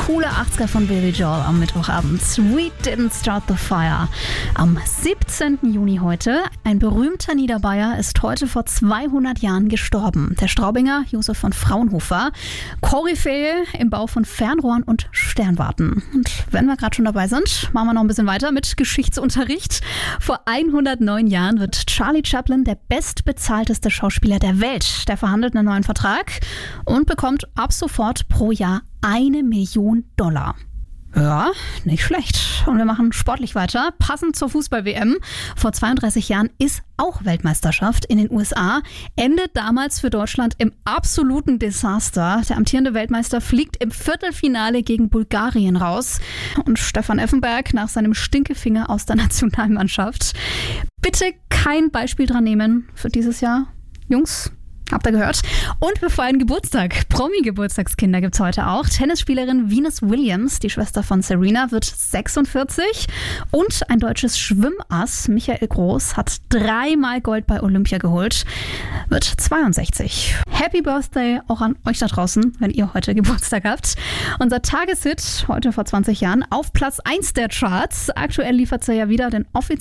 coole 80er von Billy Joel am Mittwochabend. We Didn't Start the Fire. Am 17. Juni heute. Ein berühmter Niederbayer ist heute vor 200 Jahren gestorben. Der Straubinger Josef von Fraunhofer. Koryphäe im Bau von Fernrohren und Sternwarten. Und wenn wir gerade schon dabei sind, machen wir noch ein bisschen weiter mit Geschichtsunterricht. Vor 109 Jahren wird Charlie Chaplin der bestbezahlteste Schauspieler der Welt. Der verhandelt einen neuen Vertrag und bekommt ab sofort pro Jahr $1 Million. Ja, nicht schlecht. Und wir machen sportlich weiter. Passend zur Fußball-WM. Vor 32 Jahren ist auch Weltmeisterschaft in den USA. Endet damals für Deutschland im absoluten Desaster. Der amtierende Weltmeister fliegt im Viertelfinale gegen Bulgarien raus. Und Stefan Effenberg nach seinem Stinkefinger aus der Nationalmannschaft. Bitte kein Beispiel dran nehmen für dieses Jahr. Jungs, habt ihr gehört? Und wir feiern Geburtstag. Promi-Geburtstagskinder gibt's heute auch. Tennisspielerin Venus Williams, die Schwester von Serena, wird 46. Und ein deutsches Schwimmass, Michael Groß, hat 3-mal Gold bei Olympia geholt, wird 62. Happy Birthday auch an euch da draußen, wenn ihr heute Geburtstag habt. Unser Tageshit, heute vor 20 Jahren, auf Platz 1 der Charts. Aktuell liefert er ja wieder den offiziellen